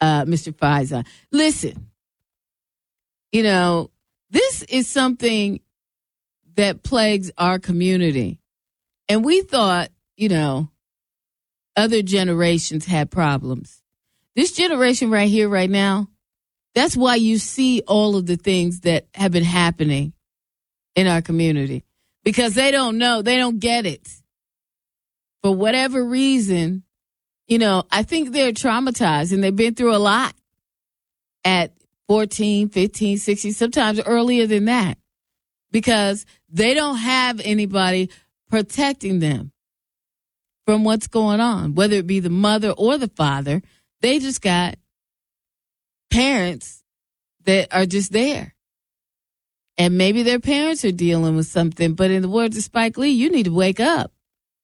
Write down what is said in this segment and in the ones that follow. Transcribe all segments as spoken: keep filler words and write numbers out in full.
uh, Mister Faison. Listen, you know, this is something that plagues our community. And we thought, you know, other generations had problems. This generation right here, right now, that's why you see all of the things that have been happening in our community. Because they don't know, they don't get it. For whatever reason, you know, I think they're traumatized and they've been through a lot at fourteen, fifteen, sixteen, sometimes earlier than that. Because they don't have anybody protecting them from what's going on, whether it be the mother or the father. They just got parents that are just there. And maybe their parents are dealing with something, but in the words of Spike Lee, you need to wake up.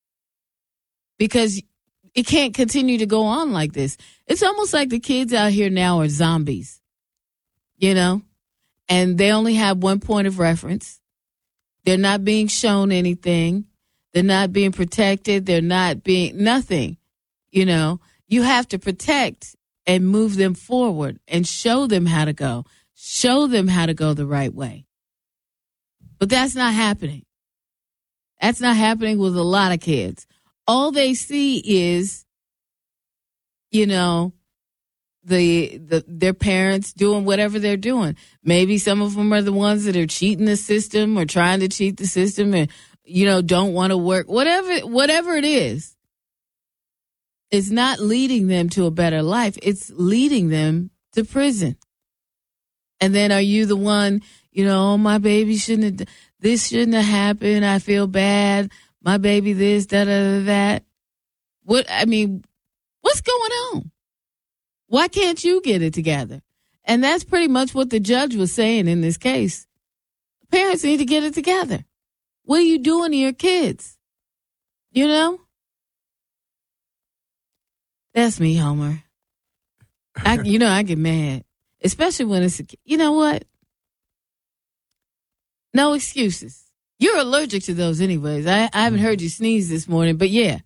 Because it can't continue to go on like this. It's almost like the kids out here now are zombies, you know, and they only have one point of reference. They're not being shown anything. They're not being protected. They're not being nothing, you know. You have to protect and move them forward and show them how to go, show them how to go the right way. But that's not happening. That's not happening with a lot of kids. All they see is, you know, the the their parents doing whatever they're doing. Maybe some of them are the ones that are cheating the system or trying to cheat the system and, you know, don't want to work. Whatever whatever it is, it's not leading them to a better life. It's leading them to prison. And then are you the one, you know, oh, my baby shouldn't have, this shouldn't have happened. I feel bad. My baby this, da, da, da, that. What, I mean, what's going on? Why can't you get it together? And that's pretty much what the judge was saying in this case. Parents need to get it together. What are you doing to your kids? You know? That's me, Homer. I, you know, I get mad, especially when it's, a, you know what? No excuses. You're allergic to those anyways. I, I haven't heard you sneeze this morning, but yeah.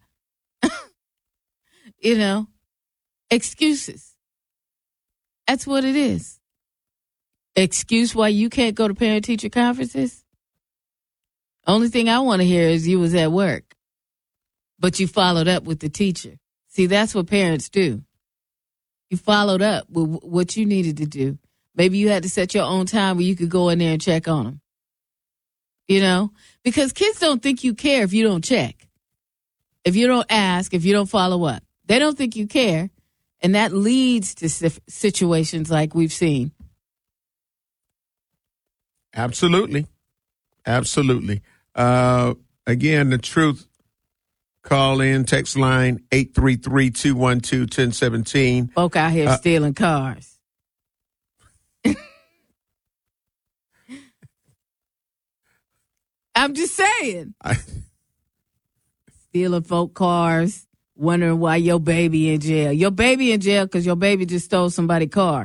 You know, excuses. That's what it is. Excuse why you can't go to parent-teacher conferences? Only thing I want to hear is you was at work, but you followed up with the teacher. See, that's what parents do. You followed up with what you needed to do. Maybe you had to set your own time where you could go in there and check on them. You know, because kids don't think you care if you don't check, if you don't ask, if you don't follow up. They don't think you care. And that leads to situations like we've seen. Absolutely. Absolutely. Uh, again, the truth. Call in, text line eight three three, two one two, one zero one seven. Folk out here uh, stealing cars. I'm just saying. I, Stealing folk cars, wondering why your baby in jail. Your baby in jail because your baby just stole somebody's car.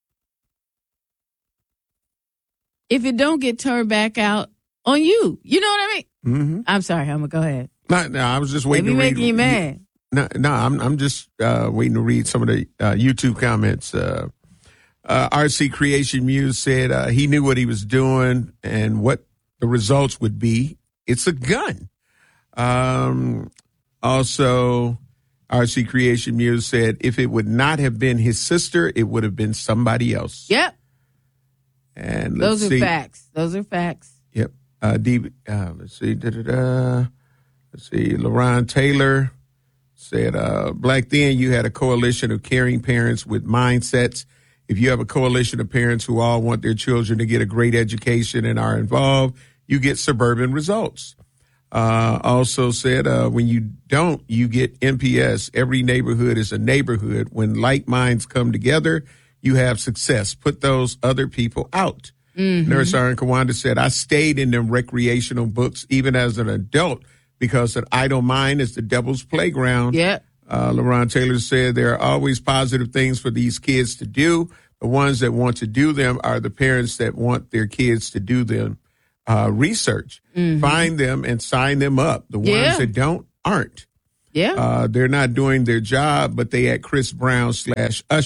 If it don't get turned back out on you, you know what I mean? Mm-hmm. I'm sorry, I'm going to go ahead. No, no, I was just waiting Maybe to read. making you mad. No, no, I'm I'm just uh, waiting to read some of the uh, YouTube comments. Uh, uh, R C Creation Muse said uh, he knew what he was doing and what the results would be. It's a gun. Um, also, R C Creation Muse said if it would not have been his sister, it would have been somebody else. Yep. And those are see. facts. Those are facts. Yep. Uh, D, uh, let's see. Da, da, da. Let's see. LaRon Taylor said, uh, back then you had a coalition of caring parents with mindsets. If you have a coalition of parents who all want their children to get a great education and are involved, you get suburban results. Uh, also said, uh, when you don't, you get N P S. Every neighborhood is a neighborhood. When like minds come together, you have success. Put those other people out. Mm-hmm. Nurse Aaron Kawanda said, I stayed in them recreational books even as an adult because an idle mind is the devil's playground. Yeah. Uh, LaRon Taylor said there are always positive things for these kids to do. The ones that want to do them are the parents that want their kids to do them. Uh, research, mm-hmm. Find them and sign them up. The ones yeah. that don't aren't. Yeah. Uh, they're not doing their job, but they at Chris Brown slash Usher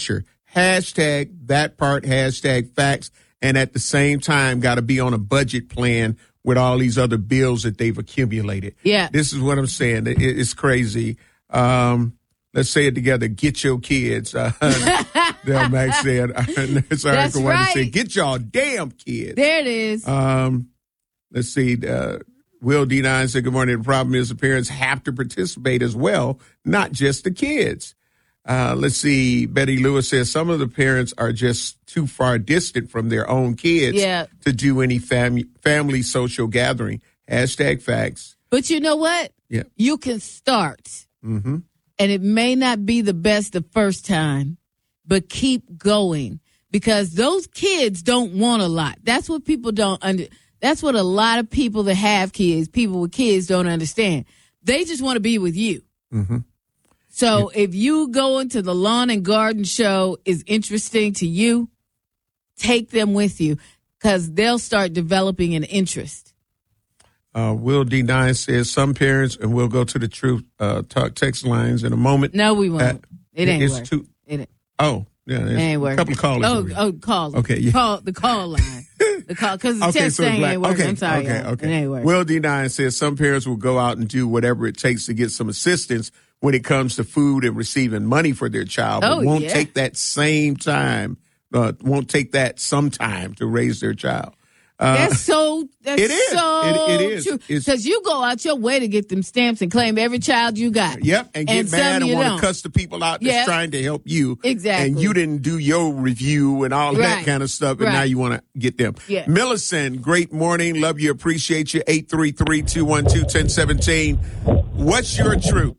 hashtag that part, hashtag facts, and at the same time got to be on a budget plan with all these other bills that they've accumulated. Yeah. This is what I'm saying. It, it's crazy. Um, let's say it together. Get your kids. Uh, Del Max said. That's right. Say, get y'all damn kids. There it is. Um, let's see. Uh, Will D nine said, good morning. The problem is the parents have to participate as well, not just the kids. Uh, let's see. Betty Lewis says some of the parents are just too far distant from their own kids yeah. to do any fam- family social gathering. Hashtag facts. But you know what? Yeah. You can start. Mm-hmm. And it may not be the best the first time, but keep going because those kids don't want a lot. That's what people don't under. That's what a lot of people that have kids, people with kids don't understand. They just want to be with you. Mm-hmm. So yeah. if you going to the lawn and garden show is interesting to you, take them with you because they'll start developing an interest. Uh, Will D nine says some parents, and we'll go to the Truth uh, Talk text lines in a moment. No, we won't. Uh, it ain't it's work. Too, it ain't. Oh, yeah. It ain't work. A couple of callers. Oh, oh, call. Okay, yeah. Call, the call line. The call, because the okay, text so thing black, ain't working. okay, I'm sorry. Okay, y'all. okay. It ain't working. Will D nine says some parents will go out and do whatever it takes to get some assistance when it comes to food and receiving money for their child, but oh, won't yeah. take that same time, uh, won't take that some time to raise their child. Uh, that's so, that's it is. so it, it is. true. Because you go out your way to get them stamps and claim every child you got. Yep, and get and mad and want don't. to cuss the people out that's yep. trying to help you. Exactly. And you didn't do your review and all right. that kind of stuff, and right. now you want to get them. Yeah. Millicent, great morning. Love you, appreciate you. eight three three, two one two, one zero one seven. What's your truth?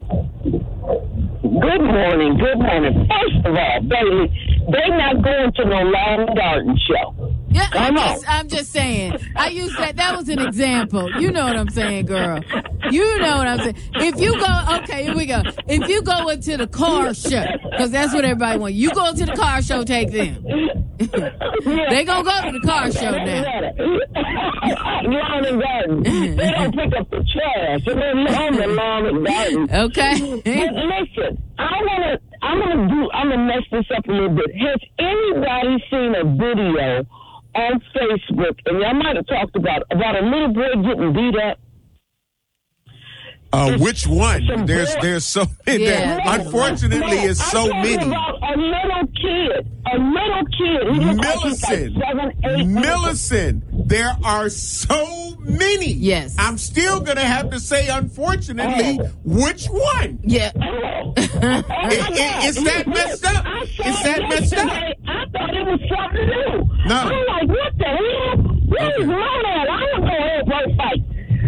Good morning, good morning. First of all, Bailey, they not going to no lawn and garden show. Yeah, Come I'm on. just, I'm just saying. I used that. That was an example. You know what I'm saying, girl. You know what I'm saying. If you go, okay, here we go. If you go into the car show, because that's what everybody wants. You go to the car show, take them. They gonna go to the car show now. Lawn and garden. They don't pick up the trash. They're on the lawn and garden. Okay. But listen, I wanna, I'm gonna do, I'm gonna mess this up a little bit. Has anybody seen a video on Facebook, and y'all might have talked about about a little boy getting beat up? Uh, which one? Some There's boy- there's so many. Yeah. That, unfortunately, no, it's so I'm talking many. About a little kid, a little kid. He looks like he's like Millicent, seven, eight, Millicent, there are so many. Yes. I'm still going to have to say, unfortunately, Oh. which one? Yeah. Oh. It- it- it's that messed up. I saw It's that it messed up. yesterday. I thought it was something new. No. I'm like, what the hell? Where Okay. is mom at? I don't go ahead and fight.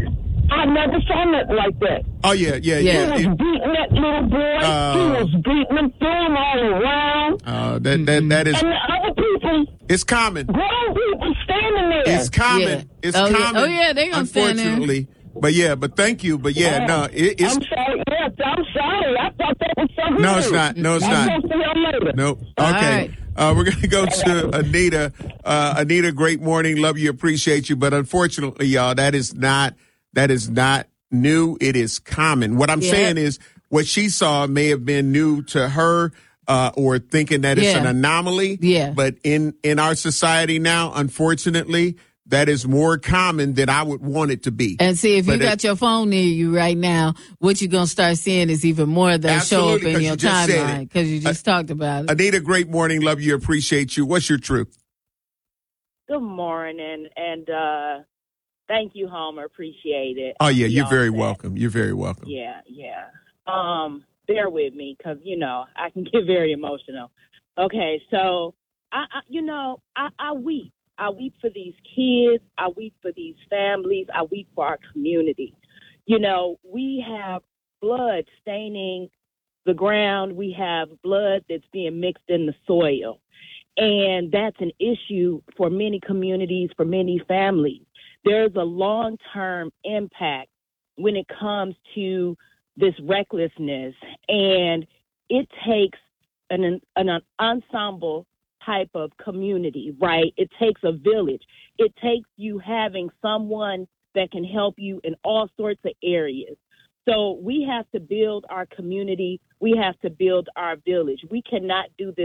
I never saw nothing like that. Oh, yeah, yeah, Yeah. He yeah. was It- beating that little boy. Uh, he was beating him, throwing him all around. uh, that, that, that is, And the other people, it's common. grown people standing there. It's common. Yeah. It's Oh, yeah. common. Oh, yeah, they gonna stand there. Unfortunately. But yeah, but thank you. But yeah, Oh, no, it, it's, I'm sorry. Yes, I'm sorry. I thought that was something no, it's new. not. No, it's I'll not. talk to y'all later. Nope. All Okay. right. Uh, we're going to go to Anita. Uh, Anita, great morning. Love you. Appreciate you. But unfortunately, y'all, that is not, that is not new. It is common. What I'm Yeah. saying is what she saw may have been new to her, uh, or thinking that it's Yeah. an anomaly. Yeah. But in, in our society now, unfortunately, that is more common than I would want it to be. And see, if you But it- got your phone near you right now, what you're going to start seeing is even more of those show up Absolutely, in 'cause your you just said timeline it. because you just talked about it. Anita, great morning. Love you. Appreciate you. What's your truth? Good morning, and uh, thank you, Homer. Appreciate it. Oh, yeah. You're Y'all very said- welcome. You're very welcome. Yeah, yeah. Um, bear with me because you know I can get very emotional. Okay, so I, I you know, I, I weep. I weep for these kids. I weep for these families. I weep for our community. You know, we have blood staining the ground. We have blood that's being mixed in the soil. And that's an issue for many communities, for many families. There's a long-term impact when it comes to this recklessness. And it takes an, an ensemble type of community, right? It takes a village. It takes you having someone that can help you in all sorts of areas. So we have to build our community. We have to build our village. We cannot do this